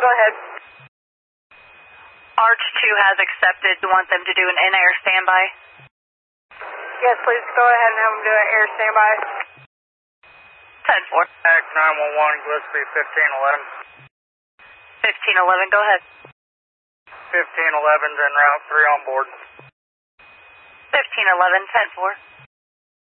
go ahead. Arch 2 has accepted. You want them to do an in-air standby? Yes, please go ahead and have them do an air standby. 10-4. Act 911, Gillespie 1511. 1511, go ahead. 1511's en route, 3 on board. 1511, 10-4.